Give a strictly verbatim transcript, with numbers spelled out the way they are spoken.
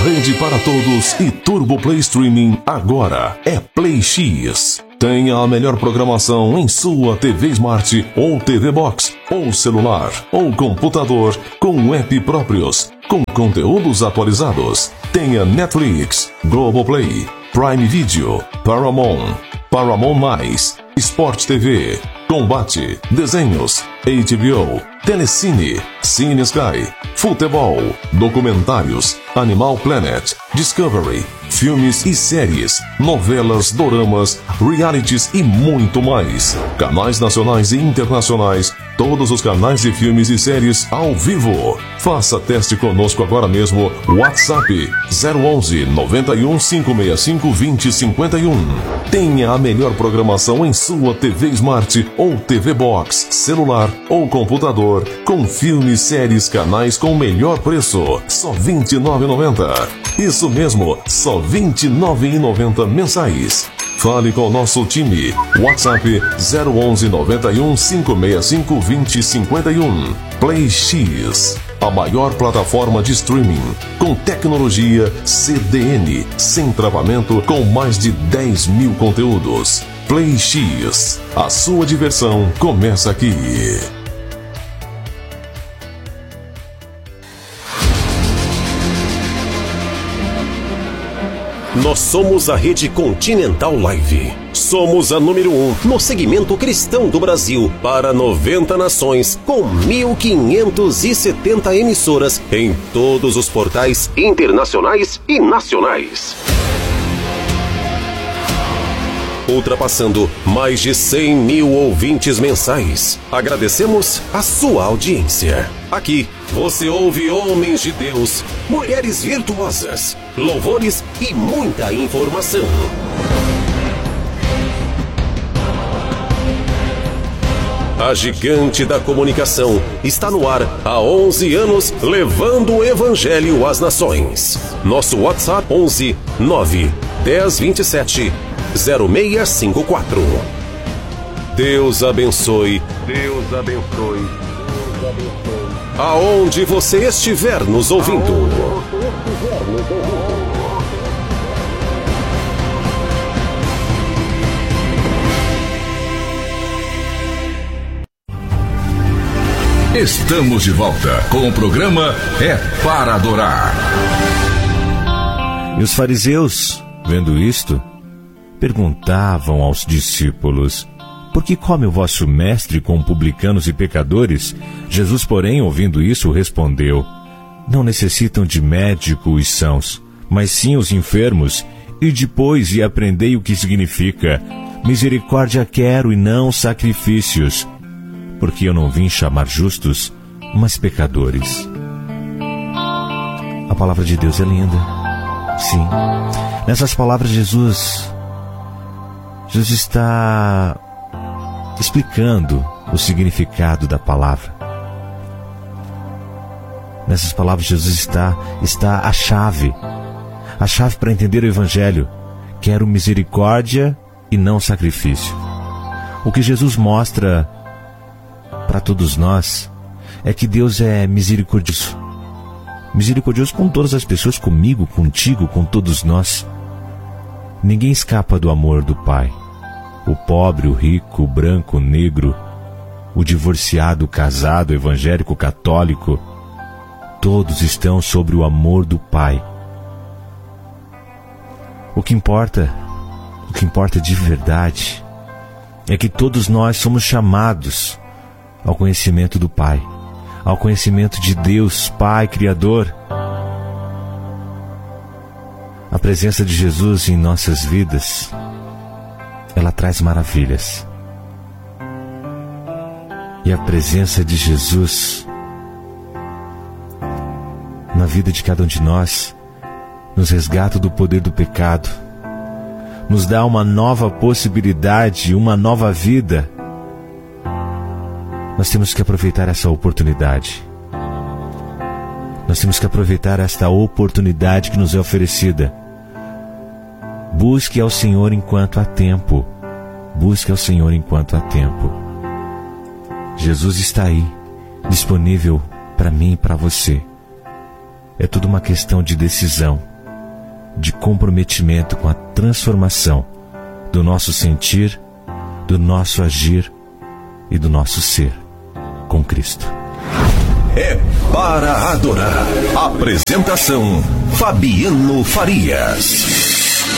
Rede para Todos e Turbo Play Streaming agora é Play X. Tenha a melhor programação em sua T V Smart ou T V Box, ou celular, ou computador, com app próprios, com conteúdos atualizados. Tenha Netflix, Globoplay, Prime Video, Paramount, Paramount Mais, Sport T V, Combate, Desenhos, H B O, Telecine, Cine Sky, Futebol, Documentários, Animal Planet, Discovery, filmes e séries, novelas, doramas, realities e muito mais. Canais nacionais e internacionais, todos os canais de filmes e séries ao vivo. Faça teste conosco agora mesmo. WhatsApp zero onze, noventa e um, cinco seis cinco, vinte, cinquenta e um. Tenha a melhor programação em sua T V Smart ou T V Box, celular ou computador, com filmes, séries, canais com o melhor preço, só vinte e nove reais e noventa centavos. Isso mesmo, só vinte e nove reais e noventa centavos mensais. Fale com o nosso time. WhatsApp zero onze, noventa e um, cinco seis cinco, vinte, cinquenta e um. Play X, a maior plataforma de streaming, com tecnologia C D N, sem travamento, com mais de dez mil conteúdos. Play X, a sua diversão começa aqui. Nós somos a Rede Continental Live. Somos a número um no segmento cristão do Brasil para noventa nações, com mil quinhentas e setenta emissoras em todos os portais internacionais e nacionais. Ultrapassando mais de cem mil ouvintes mensais. Agradecemos a sua audiência. Aqui você ouve homens de Deus, mulheres virtuosas, louvores e muita informação. A gigante da comunicação está no ar há onze anos, levando o evangelho às nações. Nosso WhatsApp onze, nove, dez, vinte e sete, zero seis cinco quatro. Deus abençoe. Deus abençoe. Deus abençoe. Aonde você estiver nos ouvindo. Estamos de volta com o programa É para Adorar. E os fariseus, vendo isto, perguntavam aos discípulos: por que come o vosso mestre com publicanos e pecadores? Jesus, porém, ouvindo isso, respondeu: não necessitam de médico os sãos, mas sim os enfermos. E depois e aprendei o que significa: misericórdia quero e não sacrifícios, porque eu não vim chamar justos, mas pecadores. A palavra de Deus é linda. Sim. Nessas palavras, Jesus, Jesus está explicando o significado da palavra. Nessas palavras, Jesus está, está a chave, a chave para entender o Evangelho. Quero misericórdia e não sacrifício. O que Jesus mostra para todos nós é que Deus é misericordioso. Misericordioso com todas as pessoas, comigo, contigo, com todos nós. Ninguém escapa do amor do Pai. O pobre, o rico, o branco, o negro, o divorciado, o casado, o evangélico, o católico, todos estão sobre o amor do Pai. O que importa, o que importa de verdade, é que todos nós somos chamados ao conhecimento do Pai, ao conhecimento de Deus, Pai, Criador. A presença de Jesus em nossas vidas, ela traz maravilhas. E a presença de Jesus na vida de cada um de nós nos resgata do poder do pecado, nos dá uma nova possibilidade, uma nova vida. Nós temos que aproveitar essa oportunidade. Nós temos que aproveitar esta oportunidade que nos é oferecida. Busque ao Senhor enquanto há tempo. Busque ao Senhor enquanto há tempo. Jesus está aí, disponível para mim e para você. É tudo uma questão de decisão. de comprometimento com a transformação do nosso sentir, do nosso agir e do nosso ser com Cristo. É para adorar. Apresentação: Fabiano Farias.